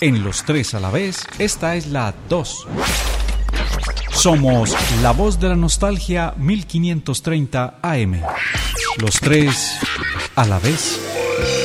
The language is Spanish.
En Los Tres a la Vez, esta es la 2. Somos la voz de la nostalgia 1530 AM. Los Tres a la Vez.